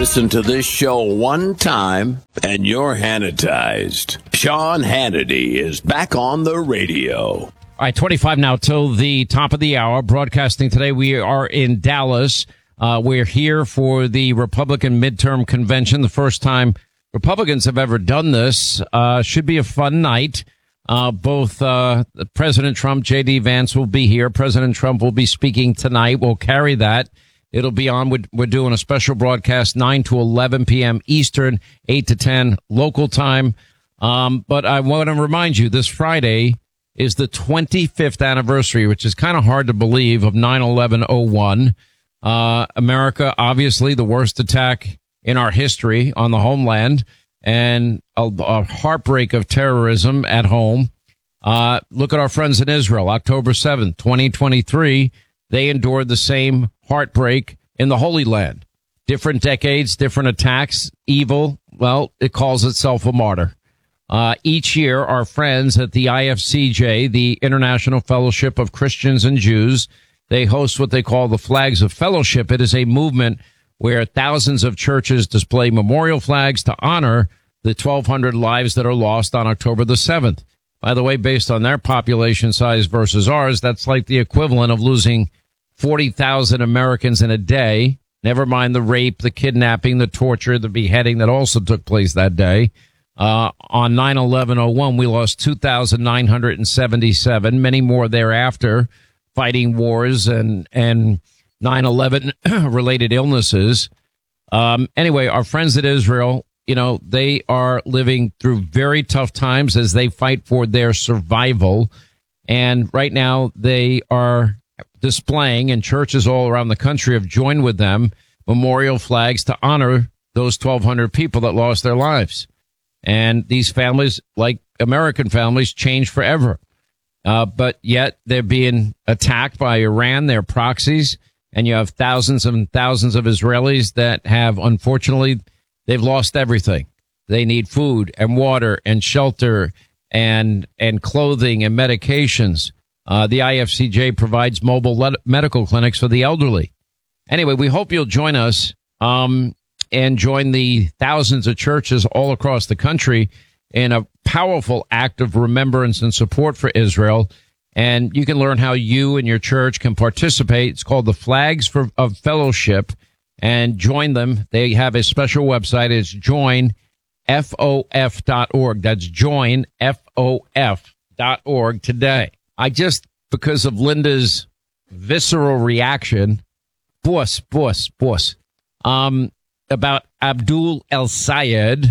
Listen to this show one time and you're Hannitized. Sean Hannity is back on the radio. All right, 25 now till the top of the hour. Broadcasting today, we are in Dallas. We're here for the Republican midterm convention, the first time Republicans have ever done this. Should be a fun night. Both President Trump, J.D. Vance will be here. President Trump will be speaking tonight. We'll carry that. It'll be on. We're doing a special broadcast 9 to 11 p.m. Eastern, 8 to 10 local time. But I want to remind you, this Friday is the 25th anniversary, which is kind of hard to believe, of 9/11/01. America, obviously, the worst attack in our history on the homeland, and a heartbreak of terrorism at home. Look at our friends in Israel, October 7th, 2023. They endured the same heartbreak in the Holy Land. Different decades, different attacks, evil. Well, it calls itself a martyr. Each year, our friends at the IFCJ, the International Fellowship of Christians and Jews, they host what they call the Flags of Fellowship. It is a movement where thousands of churches display memorial flags to honor the 1,200 lives that are lost on October the 7th. By the way, based on their population size versus ours, that's like the equivalent of losing 40,000 Americans in a day. Never mind the rape, the kidnapping, the torture, the beheading that also took place that day. On 9/11/01, we lost 2,977, many more thereafter, fighting wars and 9/11 related illnesses. Anyway, our friends at Israel, you know, they are living through very tough times as they fight for their survival. And right now they are displaying, and churches all around the country have joined with them, memorial flags to honor those 1,200 people that lost their lives. And these families, like American families, change forever. But yet they're being attacked by Iran, their proxies. And you have thousands and thousands of Israelis that have, unfortunately, they've lost everything. They need food and water and shelter and clothing and medications. The IFCJ provides mobile medical clinics for the elderly. Anyway, we hope you'll join us and join the thousands of churches all across the country in a powerful act of remembrance and support for Israel. And you can learn how you and your church can participate. It's called the Flags of Fellowship, and join them. They have a special website. It's joinfof.org. That's joinfof.org today. Because of Linda's visceral reaction, boss, about Abdul El-Sayed,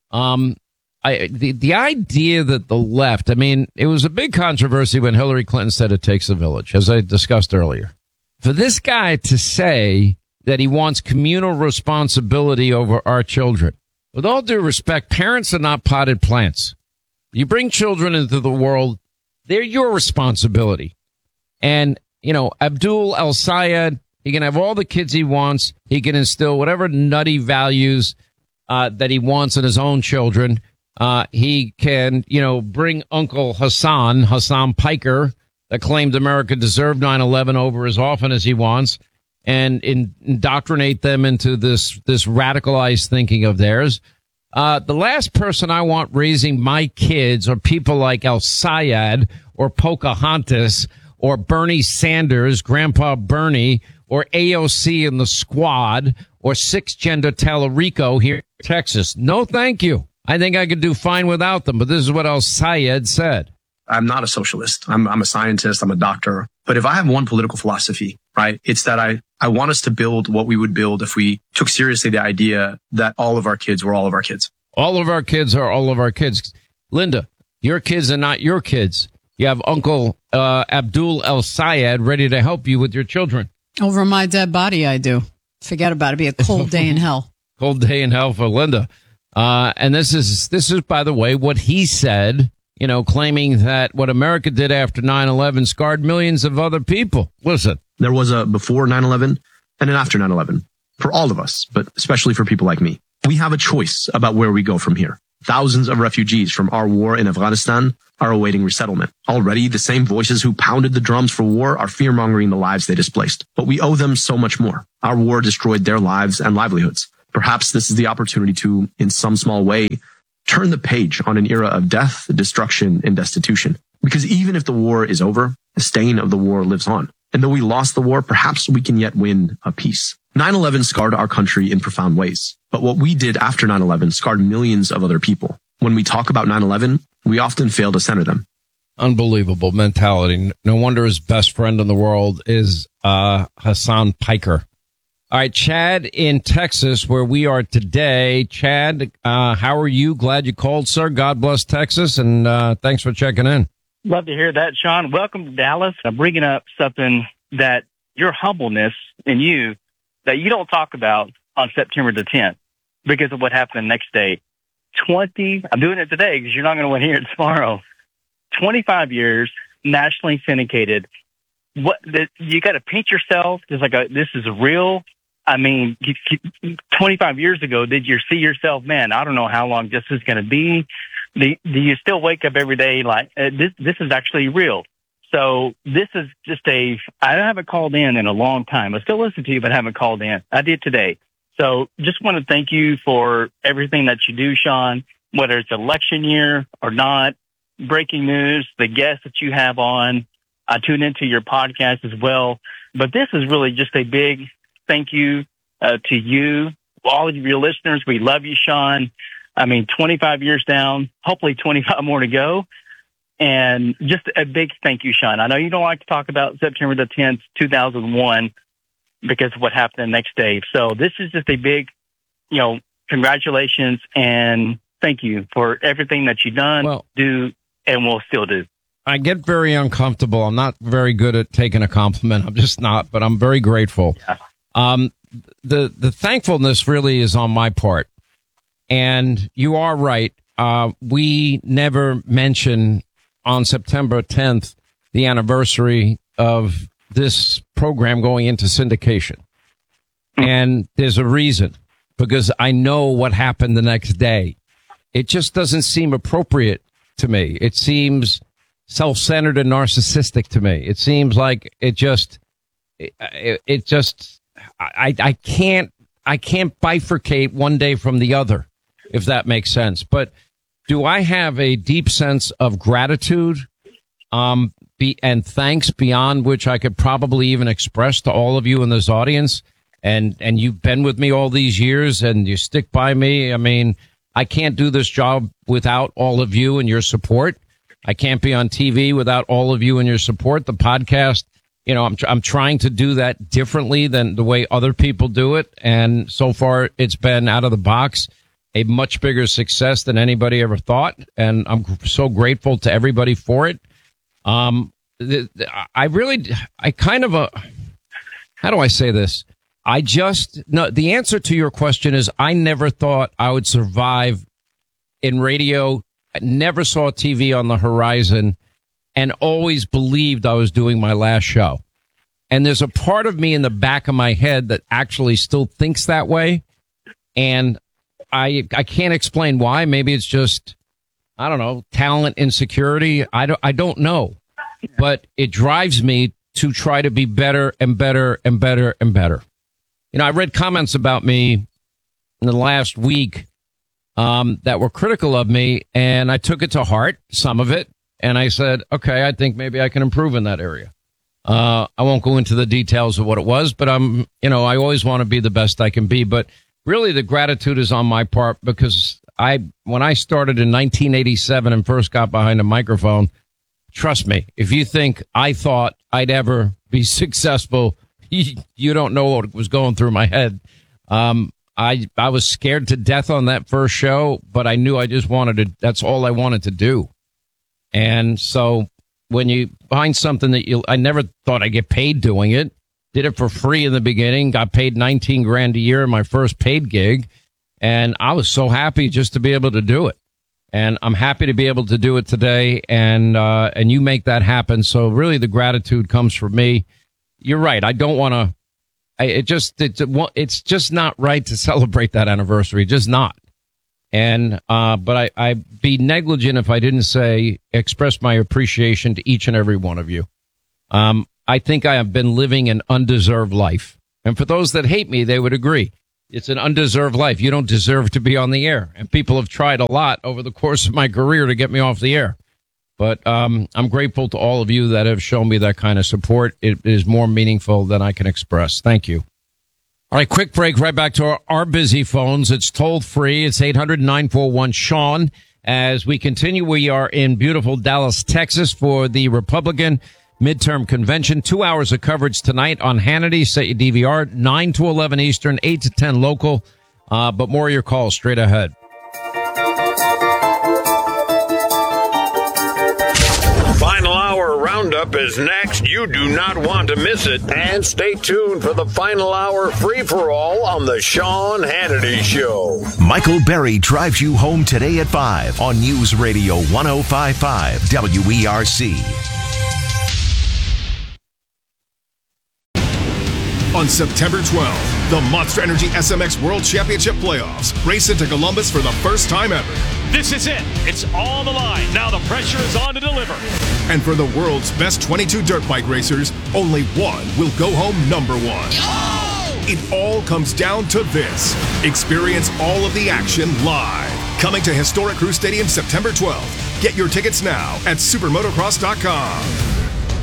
the idea that the left, I mean, it was a big controversy when Hillary Clinton said it takes a village, as I discussed earlier. For this guy to say that he wants communal responsibility over our children, with all due respect, parents are not potted plants. You bring children into the world, they're your responsibility. And, you know, Abdul El-Sayed, he can have all the kids he wants. He can instill whatever nutty values that he wants in his own children. He can, you know, bring Uncle Hassan Piker, that claimed America deserved 9/11 over as often as he wants, and indoctrinate them into this radicalized thinking of theirs. The last person I want raising my kids are people like El-Sayed or Pocahontas or Bernie Sanders, Grandpa Bernie, or AOC in the Squad, or Six Gender Tallarico here in Texas. No, thank you. I think I could do fine without them, but this is what El-Sayed said. I'm not a socialist. I'm a scientist. I'm a doctor. But if I have one political philosophy, right, it's that I want us to build what we would build if we took seriously the idea that all of our kids were all of our kids. All of our kids are all of our kids. Linda, your kids are not your kids. You have Uncle Abdul El-Sayed ready to help you with your children. Over my dead body, I do. Forget about it. It'd be a cold day in hell. Cold day in hell for Linda. And this is, by the way, what he said, you know, claiming that what America did after 9/11 scarred millions of other people. Listen. There was a before 9/11 and an after 9/11 for all of us, but especially for people like me. We have a choice about where we go from here. Thousands of refugees from our war in Afghanistan are awaiting resettlement. Already, the same voices who pounded the drums for war are fear-mongering the lives they displaced. But we owe them so much more. Our war destroyed their lives and livelihoods. Perhaps this is the opportunity to, in some small way, turn the page on an era of death, destruction, and destitution. Because even if the war is over, the stain of the war lives on. And though we lost the war, perhaps we can yet win a peace. 9/11 scarred our country in profound ways. But what we did after 9/11 scarred millions of other people. When we talk about 9/11, we often fail to center them. Unbelievable mentality. No wonder his best friend in the world is Hassan Piker. All right, Chad in Texas, where we are today. Chad, how are you? Glad you called, sir. God bless Texas, and thanks for checking in. Love to hear that, Sean. Welcome to Dallas. I'm bringing up something that your humbleness in you that you don't talk about on September the 10th because of what happened the next day. I'm doing it today because you're not going to want to hear it tomorrow. 25 years, nationally syndicated. You got to paint yourself as this is real. I mean, 25 years ago, did you see yourself, man, I don't know how long this is going to be. Do you still wake up every day like this is actually real? So this is just I haven't called in a long time. I still listen to you, but I haven't called in. I did today. So just want to thank you for everything that you do, Sean, whether it's election year or not, breaking news, the guests that you have on. I tune into your podcast as well. But this is really just a big thank you to you, all of your listeners. We love you, Sean. I mean, 25 years down, hopefully 25 more to go. And just a big thank you, Sean. I know you don't like to talk about September the 10th, 2001, because of what happened the next day. So this is just a big, congratulations and thank you for everything that you've done, do, and will still do. I get very uncomfortable. I'm not very good at taking a compliment. I'm just not, but I'm very grateful. Yeah. The thankfulness really is on my part. And you are right. We never mention on September 10th the anniversary of this program going into syndication. And there's a reason, because I know what happened the next day. It just doesn't seem appropriate to me. It seems self-centered and narcissistic to me. It seems like I can't bifurcate one day from the other, if that makes sense. But do I have a deep sense of gratitude and thanks beyond which I could probably even express to all of you in this audience? And you've been with me all these years and you stick by me. I mean, I can't do this job without all of you and your support. I can't be on TV without all of you and your support. The podcast, I'm trying to do that differently than the way other people do it. And so far it's been out of the box a much bigger success than anybody ever thought. And I'm so grateful to everybody for it. How do I say this? The answer to your question is I never thought I would survive in radio. I never saw TV on the horizon and always believed I was doing my last show. And there's a part of me in the back of my head that actually still thinks that way. And I can't explain why. Maybe it's just, I don't know, talent insecurity. I don't know, but it drives me to try to be better and better and better and better. I read comments about me in the last week that were critical of me, and I took it to heart, some of it, and I said, okay, I think maybe I can improve in that area. I won't go into the details of what it was, but I always want to be the best I can be. But really, the gratitude is on my part because when I started in 1987 and first got behind a microphone, trust me, if you think I thought I'd ever be successful, you don't know what was going through my head. I was scared to death on that first show, but I knew that's all I wanted to do. And so when you find something that I never thought I'd get paid doing it, did it for free in the beginning, got paid $19,000 a year in my first paid gig. And I was so happy just to be able to do it. And I'm happy to be able to do it today. And you make that happen. So really the gratitude comes from me. You're right. I don't want to. It's just not right to celebrate that anniversary. Just not. And but I'd be negligent if I didn't express my appreciation to each and every one of you. I think I have been living an undeserved life. And for those that hate me, they would agree. It's an undeserved life. You don't deserve to be on the air. And people have tried a lot over the course of my career to get me off the air. But I'm grateful to all of you that have shown me that kind of support. It is more meaningful than I can express. Thank you. All right, quick break. Right back to our busy phones. It's toll free. It's 800-941-SEAN. As we continue, we are in beautiful Dallas, Texas for the Republican midterm convention. 2 hours of coverage tonight on Hannity. Set your DVR, 9 to 11 Eastern, 8 to 10 local. But more of your calls straight ahead. Final Hour Roundup is next. You do not want to miss it. And stay tuned for the Final Hour free-for-all on the Sean Hannity Show. Michael Berry drives you home today at 5 on News Radio 105.5 WERC. On September 12th, the Monster Energy SMX World Championship Playoffs race into Columbus for the first time ever. This is it. It's on the line. Now the pressure is on to deliver. And for the world's best 22 dirt bike racers, only one will go home number one. Oh! It all comes down to this. Experience all of the action live. Coming to Historic Crew Stadium September 12th. Get your tickets now at supermotocross.com.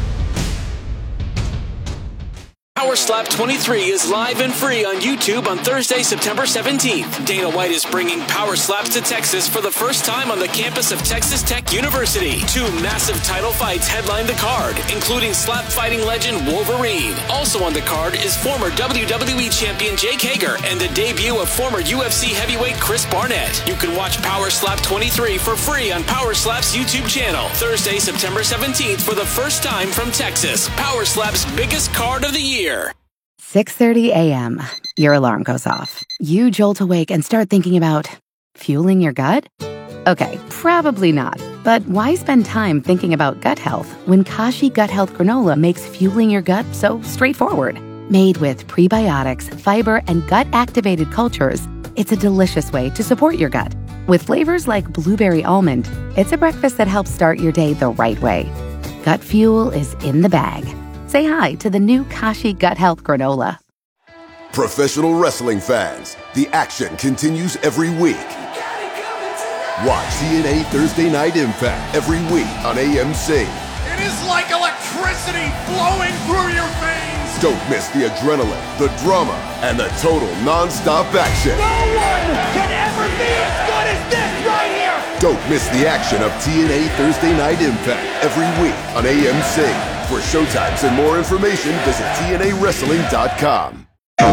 Power Slap 23 is live and free on YouTube on Thursday, September 17th. Dana White is bringing Power Slaps to Texas for the first time on the campus of Texas Tech University. 2 massive title fights headline the card, including slap fighting legend Wolverine. Also on the card is former WWE champion Jake Hager and the debut of former UFC heavyweight Chris Barnett. You can watch Power Slap 23 for free on Power Slap's YouTube channel. Thursday, September 17th for the first time from Texas. Power Slap's biggest card of the year. 6:30 a.m. Your alarm goes off. You jolt awake and start thinking about fueling your gut? Okay, probably not. But why spend time thinking about gut health when Kashi Gut Health Granola makes fueling your gut so straightforward? Made with prebiotics, fiber, and gut-activated cultures, it's a delicious way to support your gut. With flavors like blueberry almond, it's a breakfast that helps start your day the right way. Gut fuel is in the bag. Say hi to the new Kashi Gut Health Granola. Professional wrestling fans, the action continues every week. Watch TNA Thursday Night Impact every week on AMC. It is like electricity flowing through your veins. Don't miss the adrenaline, the drama, and the total non-stop action. No one can ever be as good as this right here. Don't miss the action of TNA Thursday Night Impact every week on AMC. For showtimes and more information, visit TNAWrestling.com.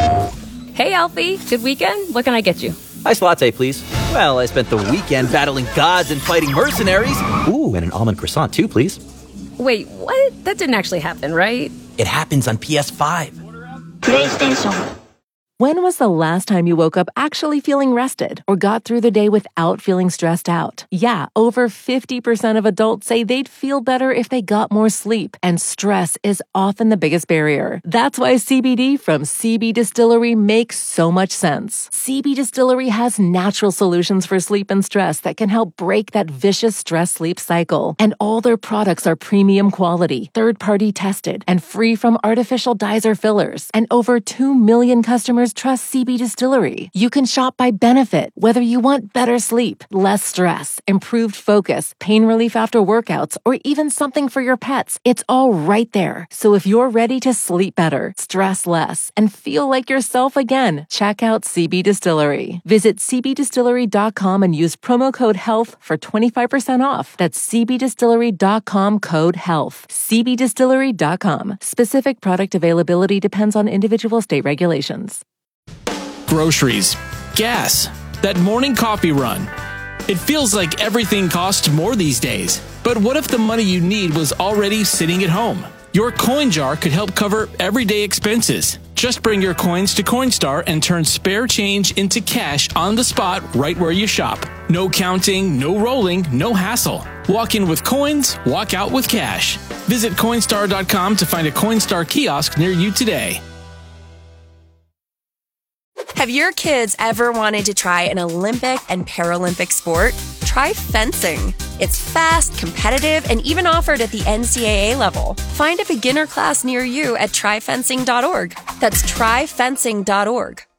Hey, Alfie. Good weekend? What can I get you? Iced latte, please. Well, I spent the weekend battling gods and fighting mercenaries. Ooh, and an almond croissant, too, please. Wait, what? That didn't actually happen, right? It happens on PS5. PlayStation. When was the last time you woke up actually feeling rested or got through the day without feeling stressed out? Yeah, over 50% of adults say they'd feel better if they got more sleep, and stress is often the biggest barrier. That's why CBD from CB Distillery makes so much sense. CB Distillery has natural solutions for sleep and stress that can help break that vicious stress-sleep cycle. And all their products are premium quality, third-party tested, and free from artificial dyes or fillers. And over 2 million customers trust CB Distillery. You can shop by benefit, whether you want better sleep, less stress, improved focus, pain relief after workouts, or even something for your pets. It's all right there. So if you're ready to sleep better, stress less, and feel like yourself again, check out CB Distillery. Visit cbdistillery.com and use promo code HEALTH for 25% off. That's cbdistillery.com code HEALTH. cbdistillery.com. Specific product availability depends on individual state regulations. Groceries, gas, that morning coffee run. It feels like everything costs more these days. But what if the money you need was already sitting at home? Your coin jar could help cover everyday expenses. Just bring your coins to Coinstar and turn spare change into cash on the spot right where you shop. No counting, no rolling, no hassle. Walk in with coins, walk out with cash. Visit Coinstar.com to find a Coinstar kiosk near you today. Have your kids ever wanted to try an Olympic and Paralympic sport? Try fencing. It's fast, competitive, and even offered at the NCAA level. Find a beginner class near you at tryfencing.org. That's tryfencing.org.